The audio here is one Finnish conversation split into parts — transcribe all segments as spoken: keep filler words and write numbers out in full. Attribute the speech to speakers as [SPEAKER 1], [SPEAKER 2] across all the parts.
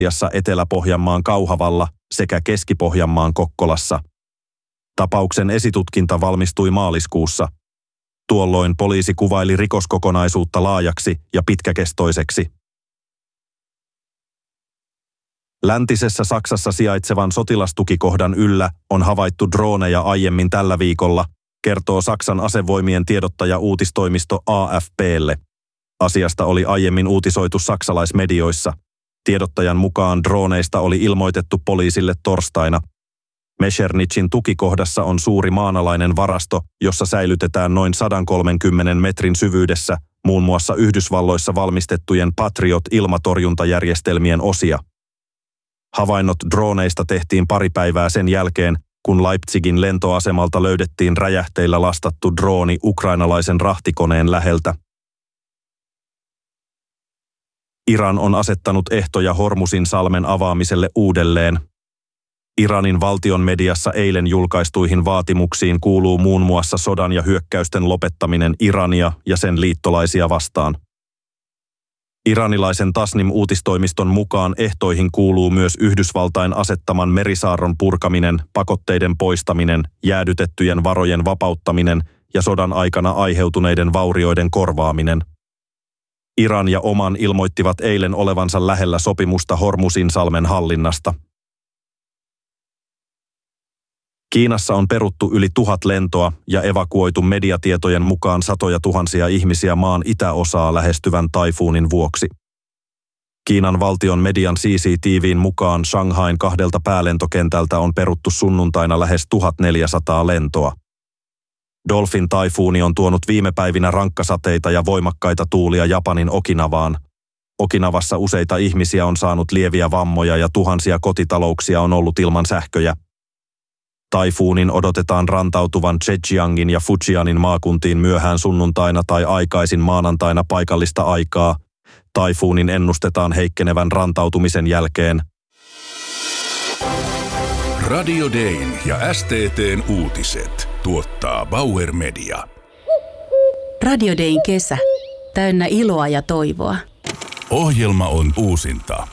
[SPEAKER 1] Etelä-Pohjanmaan Kauhavalla sekä Keski-Pohjanmaan Kokkolassa. Tapauksen esitutkinta valmistui maaliskuussa. Tuolloin poliisi kuvaili rikoskokonaisuutta laajaksi ja pitkäkestoiseksi. Läntisessä Saksassa sijaitsevan sotilastukikohdan yllä on havaittu droneja aiemmin tällä viikolla, kertoo Saksan asevoimien tiedottaja uutistoimisto A F P:lle. Asiasta oli aiemmin uutisoitu saksalaismedioissa. Tiedottajan mukaan droneista oli ilmoitettu poliisille torstaina. Meschernitschin tukikohdassa on suuri maanalainen varasto, jossa säilytetään noin sata kolmekymmentä metrin syvyydessä muun muassa Yhdysvalloissa valmistettujen Patriot-ilmatorjuntajärjestelmien osia. Havainnot droneista tehtiin pari päivää sen jälkeen, kun Leipzigin lentoasemalta löydettiin räjähteillä lastattu drooni ukrainalaisen rahtikoneen läheltä. Iran on asettanut ehtoja Hormuzin salmen avaamiselle uudelleen. Iranin valtion mediassa eilen julkaistuihin vaatimuksiin kuuluu muun muassa sodan ja hyökkäysten lopettaminen Irania ja sen liittolaisia vastaan. Iranilaisen Tasnim-uutistoimiston mukaan ehtoihin kuuluu myös Yhdysvaltain asettaman merisaarron purkaminen, pakotteiden poistaminen, jäädytettyjen varojen vapauttaminen ja sodan aikana aiheutuneiden vaurioiden korvaaminen. Iran ja Oman ilmoittivat eilen olevansa lähellä sopimusta Hormuzin salmen hallinnasta. Kiinassa on peruttu yli tuhat lentoa ja evakuoitu mediatietojen mukaan satoja tuhansia ihmisiä maan itäosaa lähestyvän taifuunin vuoksi. Kiinan valtion median C C T V:n mukaan Shanghain kahdelta päälentokentältä on peruttu sunnuntaina lähes tuhatneljäsataa lentoa. Dolphin-taifuuni on tuonut viime päivinä rankkasateita ja voimakkaita tuulia Japanin Okinawaan. Okinawassa useita ihmisiä on saanut lieviä vammoja ja tuhansia kotitalouksia on ollut ilman sähköjä. Taifuunin odotetaan rantautuvan Zhejiangin ja Fujianin maakuntiin myöhään sunnuntaina tai aikaisin maanantaina paikallista aikaa. Taifuunin ennustetaan heikkenevän rantautumisen jälkeen.
[SPEAKER 2] Radio Dayn ja S T T:n uutiset tuottaa Bauer Media.
[SPEAKER 3] Radio Dayn kesä. Täynnä iloa ja toivoa.
[SPEAKER 2] Ohjelma on uusinta.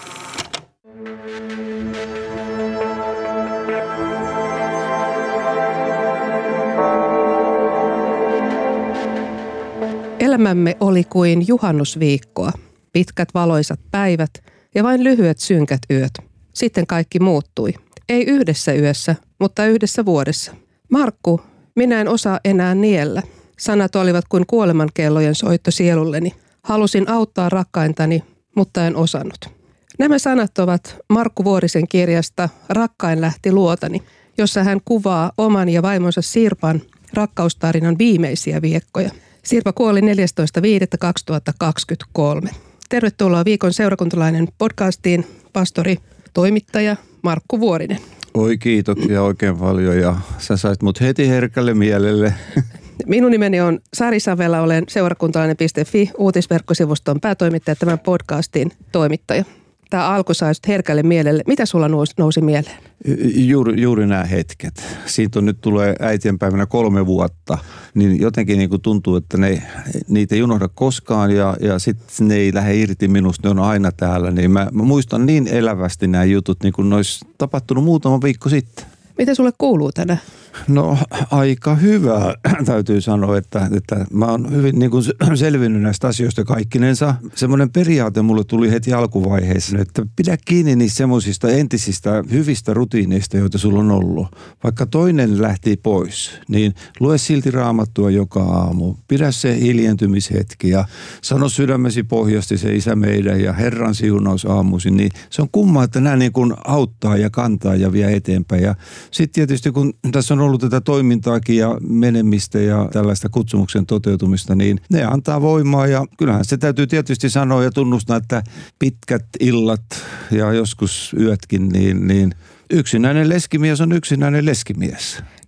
[SPEAKER 4] Elämämme oli kuin juhannusviikkoa. Pitkät valoisat päivät ja vain lyhyet synkät yöt. Sitten kaikki muuttui. Ei yhdessä yössä, mutta yhdessä vuodessa. Markku, minä en osaa enää niellä. Sanat olivat kuin kuolemankellojen soitto sielulleni. Halusin auttaa rakkaintani, mutta en osannut. Nämä sanat ovat Markku Vuorisen kirjasta Rakkain lähti luotani, jossa hän kuvaa oman ja vaimonsa Sirpan rakkaustarinan viimeisiä viikkoja. Sirpa kuoli neljästoista viidettä kaksituhattakaksikymmentäkolme. Tervetuloa Viikon seurakuntalainen podcastiin, pastori, toimittaja Markku Vuorinen.
[SPEAKER 5] Oi kiitoksia oikein paljon ja sä sait mut heti herkälle mielelle.
[SPEAKER 4] Minun nimeni on Sari Savela, olen seurakuntalainen piste fi uutisverkkosivuston päätoimittaja, tämän podcastin toimittaja. Tämä alku sai sut herkälle mielelle. Mitä sulla nousi mieleen?
[SPEAKER 5] Juuri, juuri nämä hetket. Siitä on nyt tulee äitienpäivänä kolme vuotta, niin jotenkin niin kuin tuntuu, että ne, niitä ei unohda koskaan ja, ja sitten ne ei lähde irti minusta, ne on aina täällä. Niin mä, mä muistan niin elävästi nämä jutut, niin kuin ne olisi tapahtunut muutama viikko sitten.
[SPEAKER 4] Mitä sulle kuuluu tänään?
[SPEAKER 5] No aika hyvä, täytyy sanoa, että, että mä oon hyvin niin kuin selvinnyt näistä asioista kaikkinensa. Semmoinen periaate mulle tuli heti alkuvaiheessa, että pidä kiinni niistä semmoisista entisistä hyvistä rutiineista, joita sulla on ollut. Vaikka toinen lähti pois, niin lue silti Raamattua joka aamu. Pidä se hiljentymishetki ja sano sydämesi pohjasti se Isä meidän ja Herran siunaus aamuisin. Niin se on kumma, että nämä niin kuin auttaa ja kantaa ja vie eteenpäin. Ja sitten tietysti kun tässä on ollut tätä toimintaakin ja menemistä ja tällaista kutsumuksen toteutumista, niin ne antaa voimaa ja kyllähän se täytyy tietysti sanoa ja tunnustaa, että pitkät illat ja joskus yötkin, niin, niin yksinäinen leskimies on yksinäinen leskimies.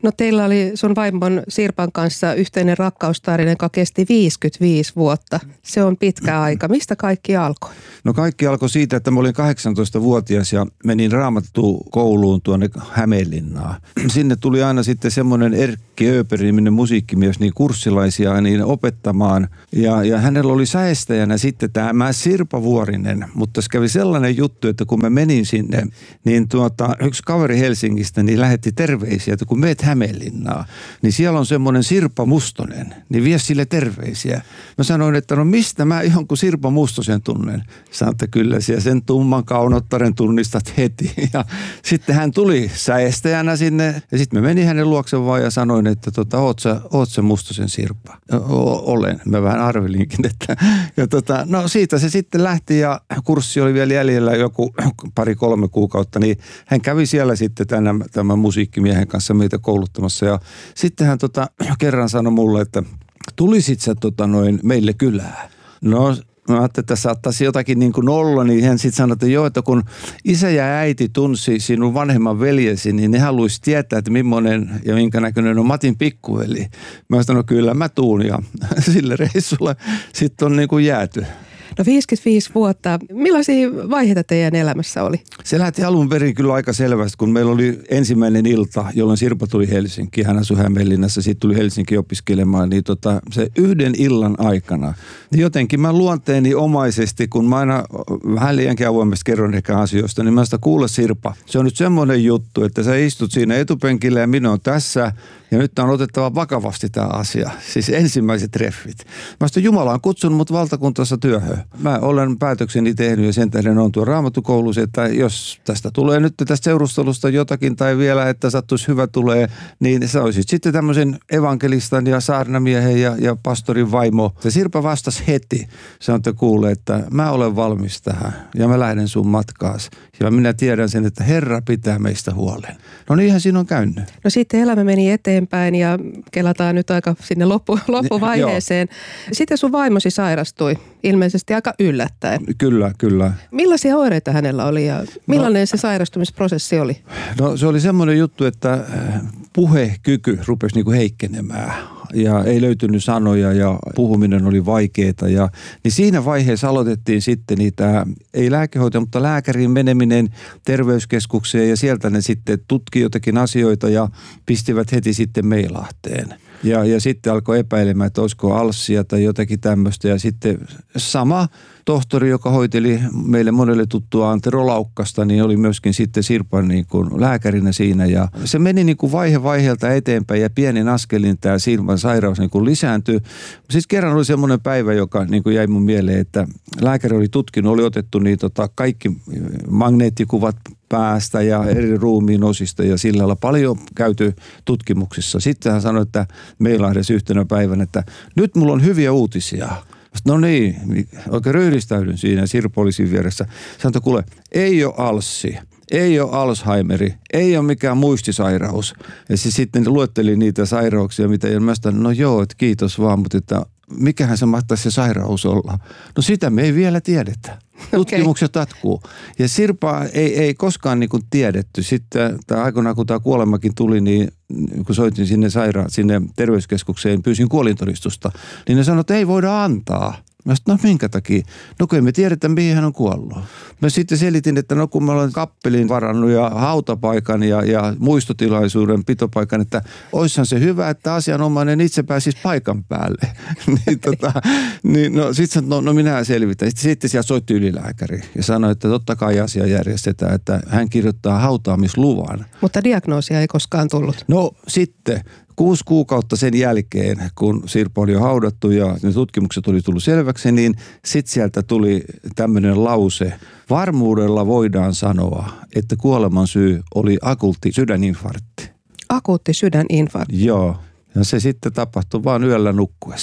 [SPEAKER 4] No teillä oli sun vaimon Sirpan kanssa yhteinen rakkaustarina, joka kesti viisikymmentäviisi vuotta. Se on pitkä aika. Mistä kaikki alkoi?
[SPEAKER 5] No kaikki alkoi siitä, että mä olin kahdeksantoistavuotias ja menin Raamattu-kouluun tuonne Hämeenlinnaan. Sinne tuli aina sitten semmoinen Erkki Ööperi-niminen musiikkimies niin kurssilaisia niin opettamaan. Ja, ja hänellä oli säestäjänä sitten tämä Sirpa Vuorinen, mutta se kävi sellainen juttu, että kun mä menin sinne, niin tuota, yksi kaveri Helsingistä niin lähetti terveisiä, että kun meet Hämeenlinnaa, niin siellä on semmoinen Sirpa Mustonen, niin vie sille terveisiä. Mä sanoin, että no mistä mä jonkun Sirpa Mustosen tunnen? Sanoin, että kyllä siellä sen tumman kaunottaren tunnistat heti. Ja sitten hän tuli säestäjänä sinne ja sitten mä menin hänen luokse vaan ja sanoin, että tota, oot sä, oot sä Mustosen Sirpa? O- olen. Mä vähän arvelinkin, että ja tota, no siitä se sitten lähti ja kurssi oli vielä jäljellä joku pari-kolme kuukautta, niin hän kävi siellä sitten tämän, tämän musiikkimiehen kanssa meitä kouluttamassa ja sitten hän tota, kerran sanoi mulle, että tulisit sä tota, noin meille kylään? No mä ajattelin, että saattaisi jotakin niin kuin olla, niin hän sitten sanoi, että joo, että kun isä ja äiti tunsi sinun vanhemman veljesi, niin ne haluaisi tietää, että millainen ja minkä näköinen on Matin pikkuveli. Mä sanoin, no kyllä mä tuun ja sille reissulle sitten on niin kuin jääty.
[SPEAKER 4] No viisikymmentäviisi vuotta. Millaisia vaiheita teidän elämässä oli?
[SPEAKER 5] Se lähti alun perin kyllä aika selvästi, kun meillä oli ensimmäinen ilta, jolloin Sirpa tuli Helsinkiin. Hän asui Hämeenlinnassa, siitä tuli Helsinki opiskelemaan. Niin tota, se yhden illan aikana, niin jotenkin mä luonteeni omaisesti, kun mä aina vähän liiankin avoimesti kerron ehkä asioista, niin mä sitä kuule Sirpa. Se on nyt semmoinen juttu, että sä istut siinä etupenkillä ja minä on tässä. Ja nyt on otettava vakavasti tämä asia. Siis ensimmäiset treffit. Mä sitten Jumala on kutsunut mut valtakuntansa työhön. Mä olen päätökseni tehnyt ja sen tähden on tuo Raamattukoulussa, että jos tästä tulee nyt tästä seurustelusta jotakin tai vielä, että sattuisi hyvä tulee, niin sä olisit sitten tämmöisen evankelistan ja saarnamiehen ja, ja pastorin vaimo. Se Sirpa vastasi heti. Sanoi, että kuule, että mä olen valmis tähän ja mä lähden sun matkaas. Ja minä tiedän sen, että Herra pitää meistä huolen. No niinhän siinä on käynyt.
[SPEAKER 4] No sitten elämä meni eteenpäin ja kelataan nyt aika sinne loppu, loppuvaiheeseen. Sitten sun vaimosi sairastui ilmeisesti aika yllättäen.
[SPEAKER 5] Kyllä, kyllä.
[SPEAKER 4] Millaisia oireita hänellä oli ja millainen no, se sairastumisprosessi oli?
[SPEAKER 5] No se oli semmoinen juttu, että puhekyky rupesi niinku heikkenemään. Ja ei löytynyt sanoja ja puhuminen oli vaikeaa. Ja, niin siinä vaiheessa aloitettiin sitten niitä, ei lääkehoitoja, mutta lääkäriin meneminen terveyskeskukseen ja sieltä ne sitten tutki jotakin asioita ja pistivät heti sitten Meilahteen. Ja, ja sitten alkoi epäilemään, että olisiko alssia tai jotakin tämmöistä. Ja sitten sama tohtori, joka hoiteli meille monelle tuttua Antero Laukkasta, niin oli myöskin sitten Sirpan niin kuin lääkärinä siinä. Ja se meni niin kuin vaihe vaiheelta eteenpäin ja pienin askelin tämä Sirpan sairaus niin kuin lisääntyi. Siis kerran oli semmoinen päivä, joka niin kuin jäi mun mieleen, että lääkäri oli tutkinut, oli otettu niin tota kaikki magneettikuvat päästä ja eri ruumiin osista ja sillä lailla paljon käyty tutkimuksissa. Sitten hän sanoi, että Meilahdessa yhtenä päivänä, että nyt mulla on hyviä uutisia. No niin, oikein ryhdistäydyn siinä Sirpa oli siinä vieressä. Sanoin, että kuule, ei ole alssi, ei ole Alzheimeri, ei ole mikään muistisairaus. Ja se sitten luetteli niitä sairauksia, mitä ja mä sanoin, no joo, että kiitos vaan, mutta että mikähän se mahtaisi se sairaus olla? No sitä me ei vielä tiedetä. Tutkimukset jatkuu. Ja Sirpa ei, ei koskaan niin kuin tiedetty. Sitten aikoinaan, kun tämä kuolemakin tuli, niin kun soitin sinne sairaan, sinne terveyskeskukseen, pyysin kuolintodistusta, niin ne sanoivat, että ei voida antaa. Mä sanoin, no minkä takia? No kun me tiedetä, mihin hän on kuollut. Mä sitten selitin, että no kun mä olen kappelin varannut ja hautapaikan ja, ja muistotilaisuuden pitopaikan, että oishan se hyvä, että asianomainen itse pääsisi paikan päälle. niin, tota, niin no sitten no, no minä selvitän. Sitten, sitten sieltä soitti ylilääkäri ja sanoi, että totta kai asia järjestetään, että hän kirjoittaa hautaamisluvan.
[SPEAKER 4] Mutta diagnoosia ei koskaan tullut.
[SPEAKER 5] No sitten. Kuusi kuukautta sen jälkeen, kun Sirpa oli jo haudattu ja ne tutkimukset oli tullut selväksi, niin sitten sieltä tuli tämmöinen lause. Varmuudella voidaan sanoa, että kuoleman syy oli akuutti sydäninfarkti.
[SPEAKER 4] Akuutti sydäninfarkti?
[SPEAKER 5] Joo, ja se sitten tapahtui vaan yöllä nukkuessa.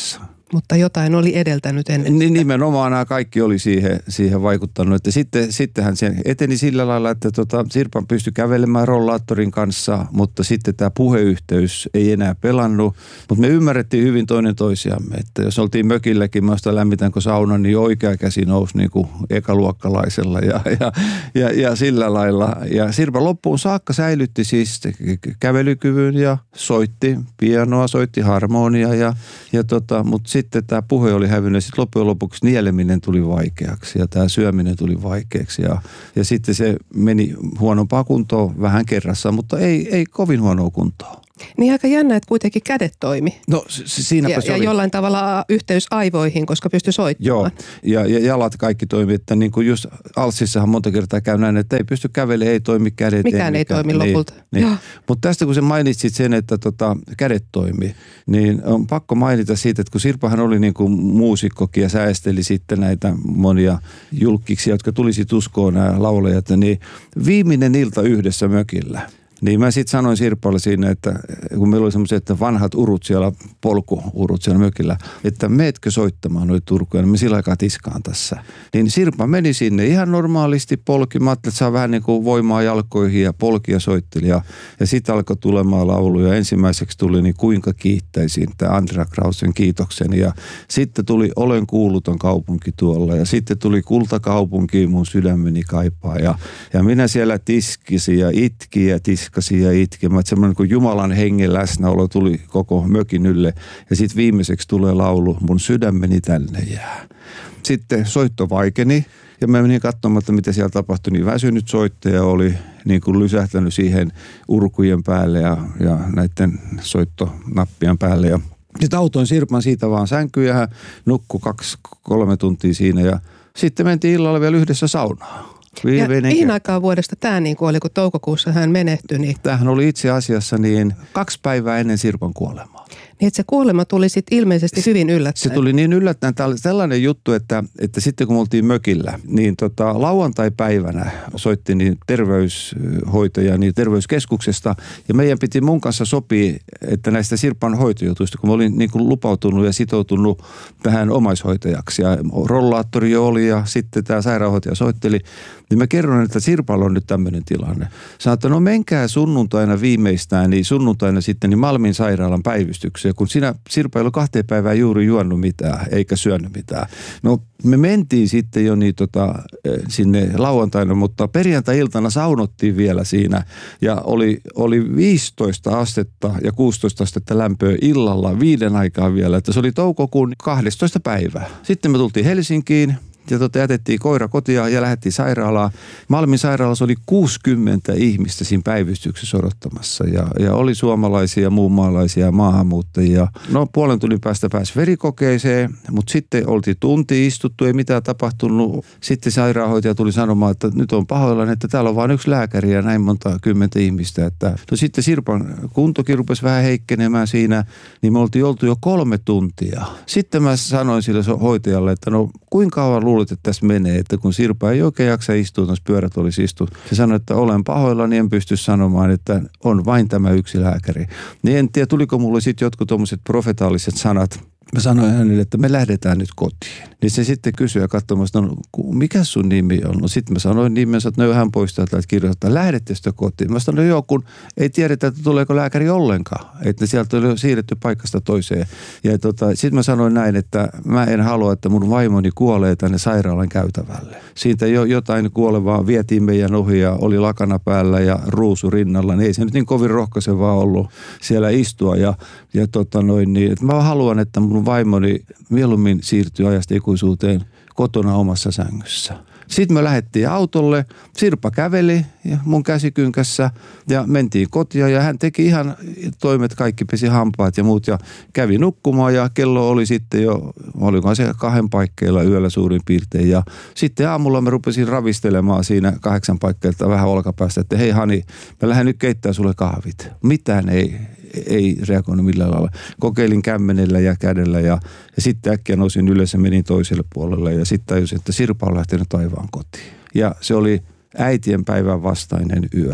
[SPEAKER 4] Mutta jotain oli edeltänyt ennen.
[SPEAKER 5] Niin, nimenomaan nämä kaikki oli siihen, siihen vaikuttanut. Että sitten, sittenhän se eteni sillä lailla, että tota, Sirpa pystyi kävelemään rollaattorin kanssa, mutta sitten tämä puheyhteys ei enää pelannut. Mutta me ymmärrettiin hyvin toinen toisiamme, että jos oltiin mökilläkin, mä sitä lämmitänkö saunan, niin oikea käsi nousi niin kuin ekaluokkalaisella ja, ja, ja, ja sillä lailla. Ja Sirpa loppuun saakka säilytti siis kävelykyvyn ja soitti pianoa, soitti harmonia ja, ja tota, mutta sitten tämä puhe oli hävinnyt ja sitten loppujen lopuksi nieleminen tuli vaikeaksi ja tämä syöminen tuli vaikeaksi ja, ja sitten se meni huonompaa kuntoon vähän kerrassa, mutta ei, ei kovin huonoa kuntoa.
[SPEAKER 4] Niin aika jännä, että kuitenkin kädet toimi.
[SPEAKER 5] No siinäpä
[SPEAKER 4] ja,
[SPEAKER 5] se oli.
[SPEAKER 4] Ja jollain tavalla yhteys aivoihin, koska pystyi soittamaan.
[SPEAKER 5] Joo, ja, ja jalat kaikki toimi, että niin kuin just Alssissahan monta kertaa käy näin, että ei pysty kävelemään, ei toimi kädet.
[SPEAKER 4] Mikään ei, ei toimi
[SPEAKER 5] niin,
[SPEAKER 4] lopulta.
[SPEAKER 5] Niin. Mutta tästä kun sä mainitsit sen, että tota, kädet toimi, niin on pakko mainita siitä, että kun Sirpahan oli niin kuin muusikkokin ja säästeli sitten näitä monia julkkiksia, jotka tulisi uskoon nämä laulajat, niin viimeinen ilta yhdessä mökillä. Niin mä sitten sanoin Sirpalle siinä, että kun meillä oli semmoiset vanhat urut siellä, polkuurut siellä mökillä, että meetkö soittamaan noita turkuja, niin me sillä aikaa tiskaan tässä. Niin Sirpa meni sinne ihan normaalisti polki. Mä ajattelin, että saa vähän niin kuin voimaa jalkoihin ja polki ja soitteli. Ja, ja sitten alkoi tulemaan lauluja. Ensimmäiseksi tuli niin Kuinka kiittäisin, tämä Andrea Krausen Kiitokseni. Ja sitten tuli Olen kuuluton kaupunki tuolla. Ja sitten tuli Kultakaupunki, mun sydämeni kaipaa. Ja, ja minä siellä tiskisin ja itki ja tiski. Ja itkemään, että semmoinen kuin Jumalan hengen läsnäolo tuli koko mökin ylle. Ja sitten viimeiseksi tulee laulu, mun sydämeni tänne jää. Sitten soitto vaikeni ja mä menin katsomaan, mitä siellä tapahtui. Niin väsynyt soittaja oli niin kuin lysähtänyt siihen urkujen päälle ja, ja näiden soittonappien päälle. Ja sitten autoin Sirpan siitä vaan sänkyyn ja hän nukkui kaksi, kolme tuntia siinä ja sitten mentiin illalla vielä yhdessä saunaan.
[SPEAKER 4] Ja mihin aikaan vuodesta tämä niin oli, kun toukokuussa hän menehtyi? Niin...
[SPEAKER 5] Tämähän oli itse asiassa niin kaksi päivää ennen Sirpan kuolemaa.
[SPEAKER 4] Niin, että se kuolema tuli sitten ilmeisesti hyvin yllättäen.
[SPEAKER 5] Se tuli niin yllättäen. Tämä oli sellainen juttu, että, että sitten kun me oltiin mökillä, niin tota, lauantai-päivänä soitti niin terveyshoitaja niin terveyskeskuksesta. Ja meidän piti mun kanssa sopia, että näistä Sirpan hoitojutuista, kun mä olin niin kuin lupautunut ja sitoutunut tähän omaishoitajaksi. Ja rollaattori jo oli ja sitten tämä sairaanhoitaja soitteli. Niin mä kerron, että Sirpalla on nyt tämmöinen tilanne. Sanoin, että no menkää sunnuntaina viimeistään, niin sunnuntaina sitten niin Malmin sairaalan päivystykseen, kun sinä Sirpa ei ollut kahteen päivään juuri juonut mitään, eikä syönyt mitään. No me mentiin sitten jo niin tota, sinne lauantaina, mutta perjantai-iltana saunottiin vielä siinä ja oli, oli viisitoista astetta ja kuusitoista astetta lämpöä illalla viiden aikaa vielä, että se oli toukokuun kahdestoista päivää. Sitten me tultiin Helsinkiin. Ja tota, jätettiin koira kotia ja lähdettiin sairaalaan. Malmin sairaalassa oli kuusikymmentä ihmistä siinä päivystyksessä odottamassa. Ja, ja oli suomalaisia, muunmaalaisia ja maahanmuuttajia. No puolen tunnin päästä pääsi verikokeeseen, mutta sitten oltiin tunti istuttu, ei mitään tapahtunut. Sitten sairaanhoitaja tuli sanomaan, että nyt on pahoillaan, että täällä on vain yksi lääkäri ja näin monta kymmentä ihmistä. Että, no sitten Sirpan kuntokin rupesi vähän heikkenemään siinä, niin me oltiin oltu jo kolme tuntia. Sitten mä sanoin sille hoitajalle, että no kuinka kauan luulet, että tässä menee, että kun Sirpa ei oikein jaksa istua, tuossa pyörät olisi istu. Se sanoi, että olen pahoilla, niin en pysty sanomaan, että on vain tämä yksi lääkäri. Niin en tiedä, tuliko mulle sitten jotkut tuommoiset profetaaliset sanat. Mä sanoin hänelle, että me lähdetään nyt kotiin. Niin se sitten kysyi ja katsoi, että no, mikä sun nimi on? No sitten mä sanoin nimensä, että no hän poistaa täältä kirjoittaa, lähdette sitä kotiin. Mä sanoin, no joo, kun ei tiedetä, että tuleeko lääkäri ollenkaan. Että sieltä oli siirretty paikasta toiseen. Ja tota, sitten mä sanoin näin, että mä en halua, että mun vaimoni kuolee tänne sairaalan käytävälle. Siitä jo jotain kuolevaa vietiin meidän ohi ja oli lakana päällä ja ruusu rinnalla. Niin ei se nyt niin kovin rohkaisevaa ollut siellä istua. Ja, ja tota noin niin, että mä haluan, että mun vaimoni mieluummin siirtyi ajasta ikuisuuteen kotona omassa sängyssä. Sitten me lähdettiin autolle, Sirpa käveli ja mun käsikynkässä ja mentiin kotia ja hän teki ihan toimet, kaikki pesi hampaat ja muut ja kävi nukkumaan ja kello oli sitten jo, olikohan se kahden paikkeilla yöllä suurin piirtein ja sitten aamulla mä rupesin ravistelemaan siinä kahdeksan paikkeilta vähän olkapäästä, että hei Hani, mä lähden nyt keittää sulle kahvit. Mitään ei, ei reagoinut millään lailla. Kokeilin kämmenellä ja kädellä ja, ja sitten äkkiä nousin ylös ja menin toiselle puolelle ja sitten tajusin, että Sirpa on lähtenyt taivaan kotiin. Ja se oli äitien päivän vastainen yö.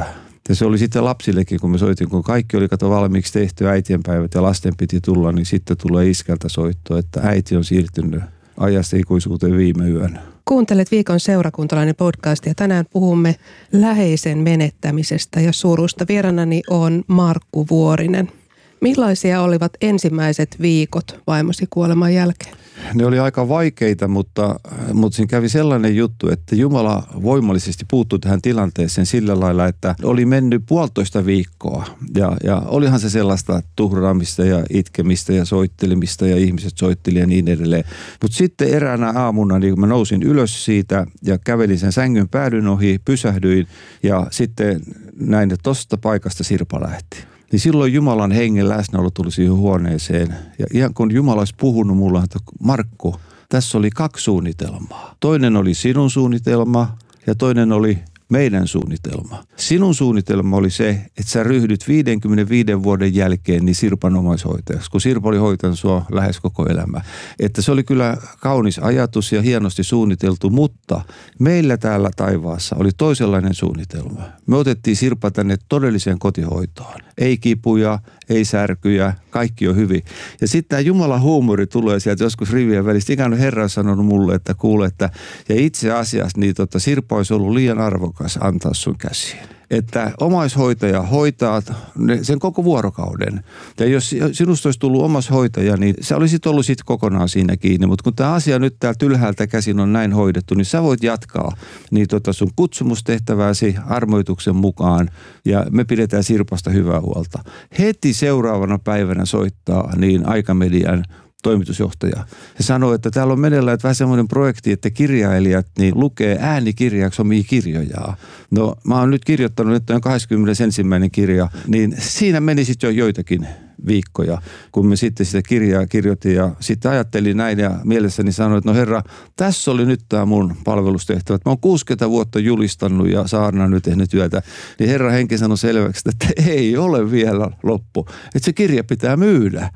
[SPEAKER 5] Ja se oli sitten lapsillekin, kun me soitin, kun kaikki oli kato valmiiksi tehty äitienpäivät ja lasten piti tulla, niin sitten tulee iskältä soitto, että äiti on siirtynyt ajasta ikuisuuteen viime yönä.
[SPEAKER 4] Kuuntelet Viikon seurakuntalainen podcast ja tänään puhumme läheisen menettämisestä ja surusta. Vieraanani on Markku Vuorinen. Millaisia olivat ensimmäiset viikot vaimosi kuoleman jälkeen?
[SPEAKER 5] Ne oli aika vaikeita, mutta, mutta siinä kävi sellainen juttu, että Jumala voimallisesti puuttui tähän tilanteeseen sillä lailla, että oli mennyt puolitoista viikkoa. Ja, ja olihan se sellaista tuhraamista ja itkemistä ja soittelemista ja ihmiset soitteli ja niin edelleen. Mutta sitten eräänä aamuna niin mä nousin ylös siitä ja kävelin sen sängyn päädyn ohi, pysähdyin ja sitten näin, että tosta paikasta Sirpa lähti. Niin silloin Jumalan hengen läsnäolo tuli siihen huoneeseen. Ja ihan kun Jumala olisi puhunut mulle, että Markku, tässä oli kaksi suunnitelmaa. Toinen oli sinun suunnitelma ja toinen oli meidän suunnitelma. Sinun suunnitelma oli se, että sä ryhdyt viidenkymmenenviiden vuoden jälkeen niin Sirpan omaishoitajaksi, kun Sirpa oli hoitanut sua lähes koko elämä. Että se oli kyllä kaunis ajatus ja hienosti suunniteltu, mutta meillä täällä taivaassa oli toisenlainen suunnitelma. Me otettiin Sirpa tänne todelliseen kotihoitoon. Ei kipuja, ei särkyjä, kaikki on hyvin. Ja sitten tämä Jumalan huumori tulee sieltä joskus rivien välistä. Ikään kuin Herra on sanonut mulle, että kuule, että ja itse asiassa niin tota, Sirpa olisi ollut liian arvokas antaa sun käsiin. Että omaishoitaja hoitaa sen koko vuorokauden. Ja jos sinusta olisi tullut omaishoitaja, niin sä olisit ollut sitten kokonaan siinä kiinni. Mutta kun tämä asia nyt täältä ylhäältä käsin on näin hoidettu, niin sä voit jatkaa niin tota sun kutsumustehtävääsi armoituksen mukaan. Ja me pidetään Sirpasta hyvää huolta. Heti seuraavana päivänä soittaa niin Aikamedian toimitusjohtaja. Se sanoi, että täällä on meneillään että vähän semmoinen projekti, että kirjailijat niin lukee äänikirjaksi omia kirjojaan. No mä oon nyt kirjoittanut, että on kaksikymmentäensimmäinen kirja, niin siinä meni sitten jo joitakin viikkoja, kun me sitten sitä kirjaa kirjoitin ja sitten ajattelin näin ja mielessäni sanoin, että no Herra, tässä oli nyt tämä mun palvelustehtävä. Mä oon kuusikymmentä vuotta julistanut ja saarnannut tehnyt työtä, niin Herra henki sanoi selväksi, että ei ole vielä loppu, että se kirja pitää myydä.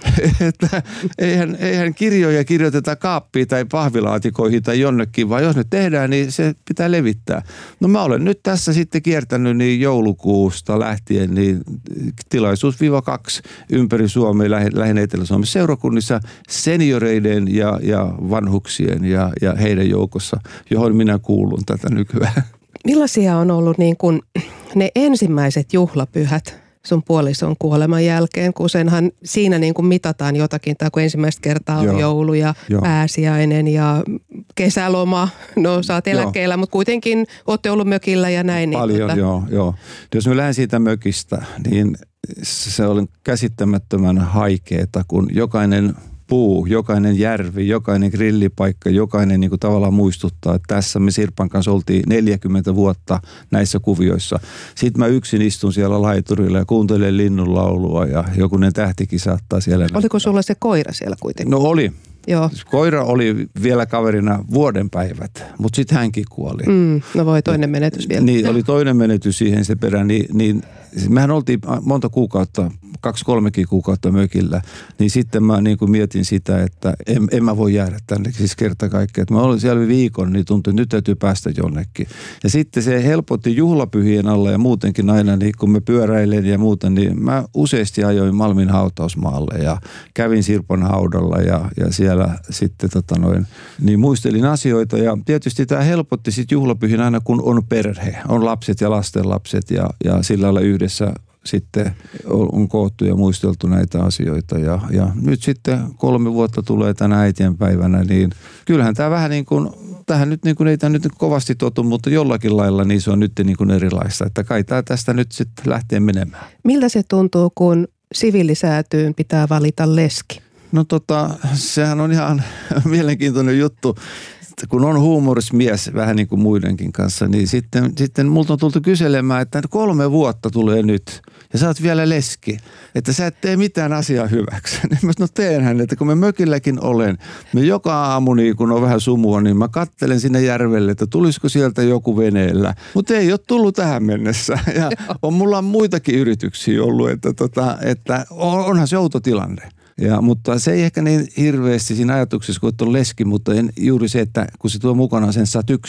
[SPEAKER 5] Että eihän, eihän kirjoja kirjoiteta kaappiin tai pahvilaatikoihin tai jonnekin, vaan jos ne tehdään, niin se pitää levittää. No mä olen nyt tässä sitten kiertänyt niin joulukuusta lähtien niin tilaisuus viiva kaksi ympäri Suomea, lähinnä Etelä-Suomessa seurakunnissa senioreiden ja, ja vanhuksien ja, ja heidän joukossa, johon minä kuulun tätä nykyään.
[SPEAKER 4] Millaisia on ollut niin kuin ne ensimmäiset juhlapyhät sun puolison kuoleman jälkeen, kun senhan siinä niin kuin mitataan jotakin, tai kun ensimmäistä kertaa on Joo. joulu ja Joo. pääsiäinen ja kesäloma, no sä oot eläkkeellä, mutta kuitenkin ootte ollut mökillä ja näin.
[SPEAKER 5] Paljon, niin, tota... joo, joo. Jos mä lähden siitä mökistä, niin se on käsittämättömän haikeeta, kun jokainen puu, jokainen järvi, jokainen grillipaikka, jokainen niin kuin tavallaan muistuttaa, että tässä me Sirpan kanssa oltiin neljäkymmentä vuotta näissä kuvioissa. Sitten mä yksin istun siellä laiturilla ja kuuntelen linnunlaulua ja jokunen tähtikin saattaa siellä.
[SPEAKER 4] Oliko sulla se koira siellä kuitenkin?
[SPEAKER 5] No oli.
[SPEAKER 4] Joo.
[SPEAKER 5] Koira oli vielä kaverina vuoden päivät, mutta sitten hänkin kuoli.
[SPEAKER 4] Mm, no voi toinen menetys vielä.
[SPEAKER 5] Niin, oli toinen menetys siihen se perä, niin, niin mehän oltiin monta kuukautta, kaksi kolmekin kuukautta mökillä, niin sitten mä niin kuin mietin sitä, että en, en mä voi jäädä tänne siis kerta kaikkea. Mä olin siellä viikon, niin tuntui, että nyt täytyy päästä jonnekin. Ja sitten se helpotti juhlapyhien alla ja muutenkin aina, niin kun mä pyöräilen ja muuta, niin mä useasti ajoin Malmin hautausmaalle ja kävin Sirpan haudalla ja, ja siellä sitten tota noin, niin muistelin asioita. Ja tietysti tämä helpotti sitten juhlapyhin aina, kun on perhe, on lapset ja lastenlapset ja, ja sillä lailla yhdessä sitten on koottu ja muisteltu näitä asioita ja, ja nyt sitten kolme vuotta tulee tänä äitienpäivänä, niin kyllähän tämä vähän niin kuin, tähän nyt niin kuin ei tämä nyt kovasti totu, mutta jollakin lailla niin se on nyt niin kuin erilaista, että kai tämä tästä nyt sitten lähtee menemään.
[SPEAKER 4] Miltä se tuntuu, kun siviilisäätyyn pitää valita leski?
[SPEAKER 5] No tota, sehän on ihan mielenkiintoinen juttu. Kun on huumorismies vähän niin kuin muidenkin kanssa, niin sitten, sitten multa on tultu kyselemään, että kolme vuotta tulee nyt ja sä oot vielä leski, että sä et tee mitään asiaa hyväksi. Niin mä no teenhän, että kun mä mökilläkin olen, me joka aamu niin kun on vähän sumua, niin mä kattelen sinne järvelle, että tulisiko sieltä joku veneellä. Mutta ei ole tullut tähän mennessä ja on mulla muitakin yrityksiä ollut, että, tota, että onhan se outo tilanne. Ja, mutta se ei ehkä niin hirveästi siinä ajatuksessa, kun on leski, mutta en, juuri se, että kun se tuo mukanaan sen saat yksi.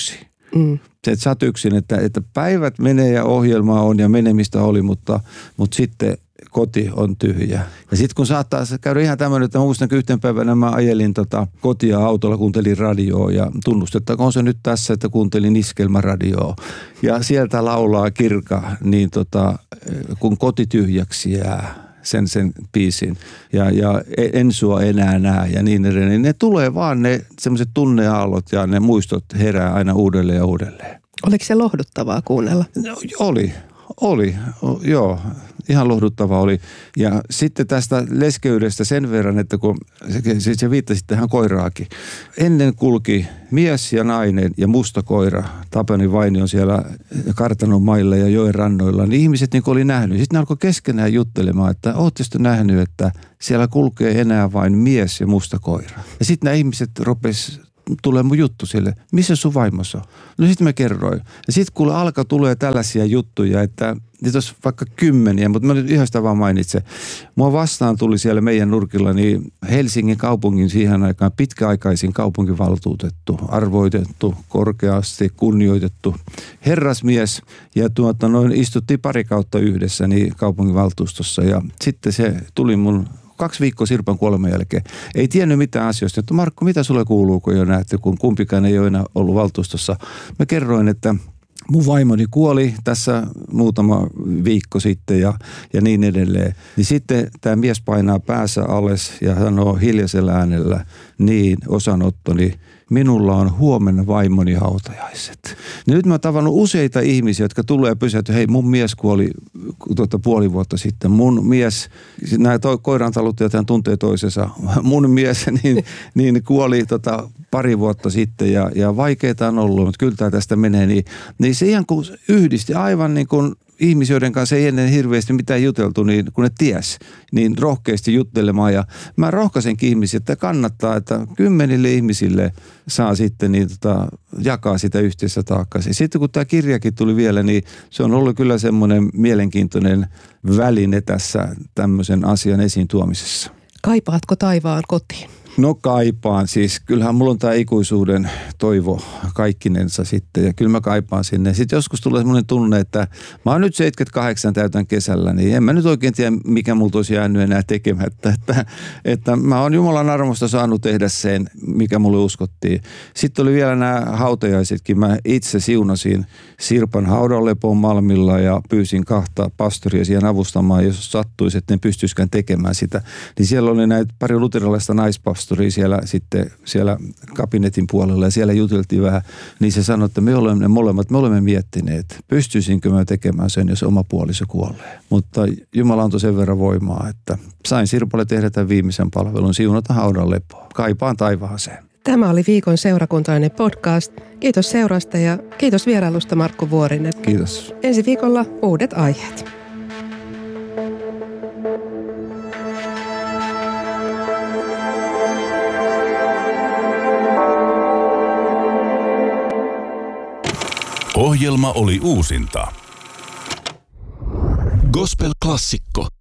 [SPEAKER 4] Mm.
[SPEAKER 5] Se, että sä oot yksin, että, että päivät menee ja ohjelmaa on ja menemistä oli, mutta, mutta sitten koti on tyhjä. Ja sitten kun saattaa käydä ihan tämmöinen, että mä muistan yhten päivänä mä ajelin tota kotia autolla, kuuntelin radioa ja tunnustettakoon se nyt tässä, että kuuntelin iskelmäradioa. Ja sieltä laulaa Kirka, niin tota, kun koti tyhjäksi jää. Sen, sen biisin ja, ja en sua enää näe ja niin edelleen. Niin ne tulee vaan ne semmoiset tunneaallot ja ne muistot herää aina uudelleen ja uudelleen.
[SPEAKER 4] Oliko se lohduttavaa kuunnella?
[SPEAKER 5] No, oli, oli, o, joo. Ihan lohduttava oli. Ja sitten tästä leskeydestä sen verran, että kun se, se viittasi tähän koiraakin. Ennen kulki mies ja nainen ja musta koira. Tapani Vainio siellä kartanon mailla ja joen rannoilla. Niin ihmiset niin kuin oli nähnyt. Sitten ne alkoi keskenään juttelemaan, että ootte sitten nähnyt, että siellä kulkee enää vain mies ja musta koira. Ja sitten nämä ihmiset rupes tulee mun juttu sille, missä sun vaimossa on? No sitten mä kerroin. Ja sitten kun alkaa tulee tällaisia juttuja, että niitä olisi vaikka kymmeniä, mutta mä nyt yhdestä vaan mainitsen. Mua vastaan tuli siellä meidän nurkilla niin Helsingin kaupungin siihen aikaan pitkäaikaisin kaupunkivaltuutettu, arvoitettu, korkeasti kunnioitettu herrasmies. Ja tuota, noin istuttiin pari kautta yhdessä niin kaupunginvaltuustossa ja sitten se tuli mun kaksi viikkoa Sirpan kuoleman jälkeen. Ei tiennyt mitään asioista, että Markku, mitä sulle kuuluu, kun jo näette, kun kumpikaan ei ole enää ollut valtuustossa. Mä kerroin, että mun vaimoni kuoli tässä muutama viikko sitten ja, ja niin edelleen. Niin sitten tämä mies painaa päässä alas ja sanoo hiljaisella äänellä, niin osanottoni, minulla on huomenna vaimoni hautajaiset. Ja nyt mä oon tavannut useita ihmisiä, jotka tulee pysähtyä, hei mun mies kuoli tuota, puoli vuotta sitten. Mun mies, nämä to, koirantaluttajat tuntee toisensa, mun mies niin, niin kuoli tota, pari vuotta sitten ja, ja vaikeita on ollut, mutta kyllä tämä tästä menee. Niin, niin se ihan kun yhdisti aivan niin kuin ihmisiä, joiden kanssa ei ennen hirveästi mitään juteltu, niin kun ne ties, niin rohkeasti juttelemaan. Ja mä rohkaisenkin ihmisiä, että kannattaa, että kymmenille ihmisille saa sitten niin tota, jakaa sitä yhteistä taakkaa. Sitten kun tämä kirjakin tuli vielä, niin se on ollut kyllä semmoinen mielenkiintoinen väline tässä tämmöisen asian esiin tuomisessa.
[SPEAKER 4] Kaipaatko taivaan kotiin?
[SPEAKER 5] No kaipaan. Siis kyllähän mulla on tämä ikuisuuden toivo kaikkinensa sitten ja kyllä mä kaipaan sinne. Sitten joskus tulee semmoinen tunne, että mä oon nyt seitsemänkymmentäkahdeksan täytän kesällä, niin en mä nyt oikein tiedä, mikä multa olisi jäänyt enää tekemättä. Että, että mä oon Jumalan armosta saanut tehdä sen, mikä mulle uskottiin. Sitten oli vielä nämä hautajaisetkin. Mä itse siunasin Sirpan haudanlepon Malmilla ja pyysin kahta pastoria siihen avustamaan, jos sattuisi, että ne pystyisikään tekemään sitä. Niin siellä oli näitä pari luterilaista naispastoria siellä sitten siellä kabinetin puolella ja siellä juteltiin vähän, niin se sanoi, että me olemme molemmat, me olemme miettineet, pystyisinkö mä tekemään sen, jos oma puoliso kuolee. Mutta Jumala antoi sen verran voimaa, että sain Sirpalle tehdä tämän viimeisen palvelun, siunata haudan lepoa. Kaipaan taivaaseen.
[SPEAKER 4] Tämä oli viikon seurakuntalainen podcast. Kiitos seurasta ja kiitos vierailusta Markku Vuorinen.
[SPEAKER 5] Kiitos.
[SPEAKER 4] Ensi viikolla uudet aiheet.
[SPEAKER 2] Ohjelma oli uusinta. Gospel-klassikko.